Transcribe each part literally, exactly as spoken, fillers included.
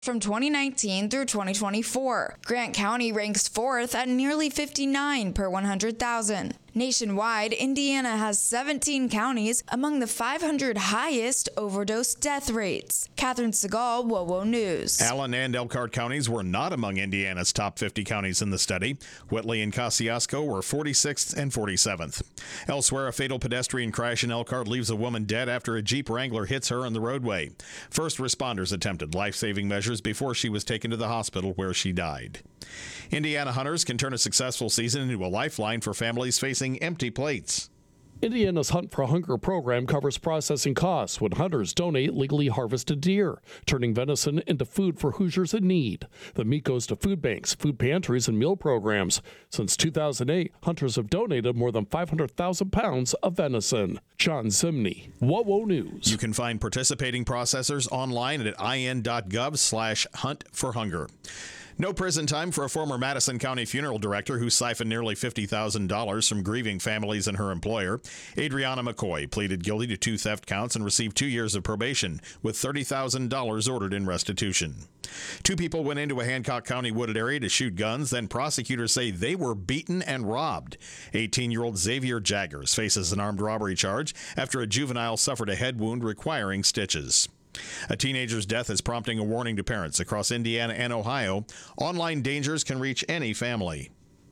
from twenty nineteen through twenty twenty-four. Grant County ranks fourth at nearly fifty-nine per one hundred thousand. Nationwide, Indiana has seventeen counties among the five hundred highest overdose death rates. Catherine Segal, WOWO News. Allen and Elkhart counties were not among Indiana's top fifty counties in the study. Whitley and Kosciuszko were forty-sixth and forty-seventh. Elsewhere, a fatal pedestrian crash in Elkhart leaves a woman dead after a Jeep Wrangler hits her on the roadway. First responders attempted life-saving measures before she was taken to the hospital where she died. Indiana hunters can turn a successful season into a lifeline for families facing empty plates. Indiana's Hunt for Hunger program covers processing costs when hunters donate legally harvested deer, turning venison into food for Hoosiers in need. The meat goes to food banks, food pantries, and meal programs. Since two thousand eight, hunters have donated more than five hundred thousand pounds of venison. John Zimney, WOWO News. You can find participating processors online at in.gov slash hunt for hunger. No prison time for a former Madison County funeral director who siphoned nearly fifty thousand dollars from grieving families and her employer. Adriana McCoy pleaded guilty to two theft counts and received two years of probation, with thirty thousand dollars ordered in restitution. Two people went into a Hancock County wooded area to shoot guns, then prosecutors say they were beaten and robbed. eighteen-year-old Xavier Jaggers faces an armed robbery charge after a juvenile suffered a head wound requiring stitches. A teenager's death is prompting a warning to parents across Indiana and Ohio. Online dangers can reach any family.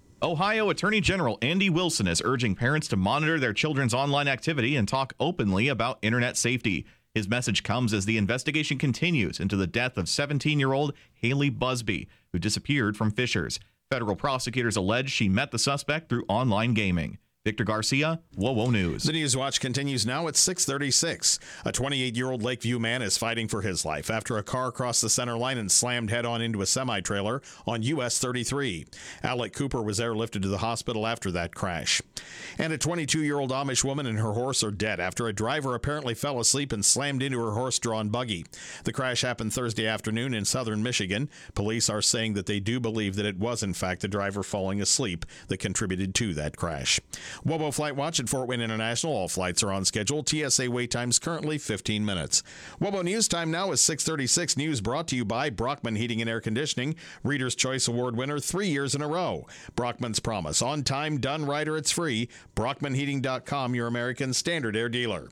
Ohio Attorney General Andy Wilson is urging parents to monitor their children's online activity and talk openly about internet safety. His message comes as the investigation continues into the death of seventeen-year-old Haley Busby, who disappeared from Fishers. Federal prosecutors allege she met the suspect through online gaming. Victor Garcia, WOWO News. The News Watch continues now at six thirty-six. A twenty-eight-year-old Lakeview man is fighting for his life after a car crossed the center line and slammed head-on into a semi-trailer on U S thirty-three. Alec Cooper was airlifted to the hospital after that crash. And a twenty-two-year-old Amish woman and her horse are dead after a driver apparently fell asleep and slammed into her horse-drawn buggy. The crash happened Thursday afternoon in southern Michigan. Police are saying that they do believe that it was, in fact, the driver falling asleep that contributed to that crash. WOWO Flight Watch at Fort Wayne International. All flights are on schedule. T S A wait times currently fifteen minutes. WOWO News time now is six thirty-six. News brought to you by Brockman Heating and Air Conditioning, Reader's Choice Award winner three years in a row. Brockman's Promise. On time, done right, or it's free. Brockman Heating dot com, your American Standard Air dealer.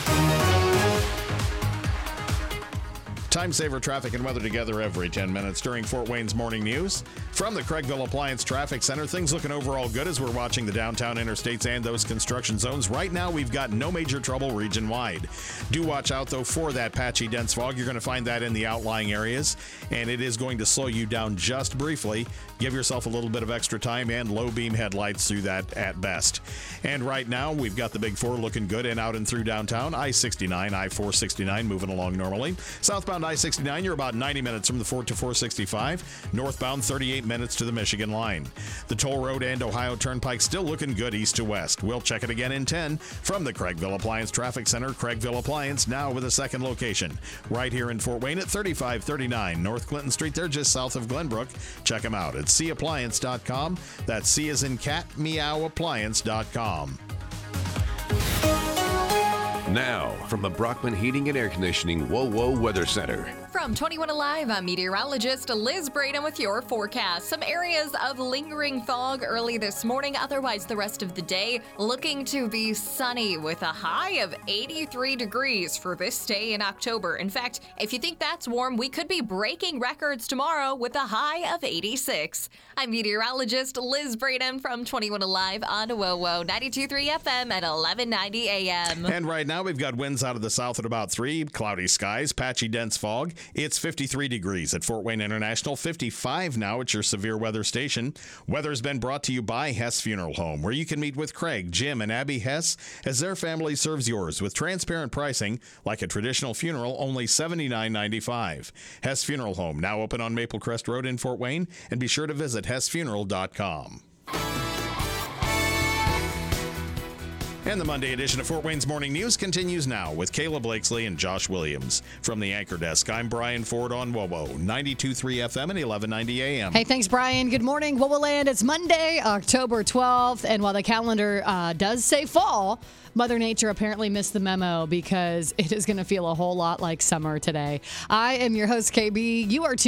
Time saver traffic and weather together every ten minutes during Fort Wayne's morning news. From the Craigville Appliance Traffic Center, things looking overall good as we're watching the downtown interstates and those construction zones. Right now, we've got no major trouble region-wide. Do watch out, though, for that patchy dense fog. You're going to find that in the outlying areas, and it is going to slow you down just briefly. Give yourself a little bit of extra time and low beam headlights through that at best. And right now, we've got the Big Four looking good in, out, and through downtown. I sixty-nine, I four sixty-nine moving along normally. Southbound I sixty-nine, you're about ninety minutes from the Fort to four sixty-five. Northbound, thirty-eight minutes to the Michigan line. The Toll Road and Ohio Turnpike still looking good east to west. We'll check it again in ten from the Craigville Appliance Traffic Center. Craigville Appliance now with a second location right here in Fort Wayne at thirty-five thirty-nine North Clinton Street. They're just south of Glenbrook. Check them out at c appliance dot com. That's C as in cat, meow, appliance dot com. Now, from the Brockman Heating and Air Conditioning WOWO Weather Center. From twenty-one Alive, I'm meteorologist Liz Braden with your forecast. Some areas of lingering fog early this morning, otherwise the rest of the day looking to be sunny with a high of eighty-three degrees for this day in October. In fact, if you think that's warm, we could be breaking records tomorrow with a high of eighty-six. I'm meteorologist Liz Braden from twenty-one Alive on WOWO ninety-two point three F M at eleven ninety A M. And right now we've got winds out of the south at about three, cloudy skies, patchy dense fog. It's fifty-three degrees at Fort Wayne International, fifty-five now at your severe weather station. Weather's been brought to you by Hess Funeral Home, where you can meet with Craig, Jim, and Abby Hess as their family serves yours with transparent pricing like a traditional funeral, only seventy-nine ninety-five. Hess Funeral Home, now open on Maple Crest Road in Fort Wayne, and be sure to visit hess funeral dot com. And the Monday edition of Fort Wayne's Morning News continues now with Kayla Blakesley and Josh Williams. From the Anchor Desk, I'm Brian Ford on WOWO, ninety-two point three F M and eleven ninety A M. Hey, thanks, Brian. Good morning, WOWO Land. It's Monday, October twelfth, and while the calendar uh, does say fall, Mother Nature apparently missed the memo because it is going to feel a whole lot like summer today. I am your host, K B. You are tuned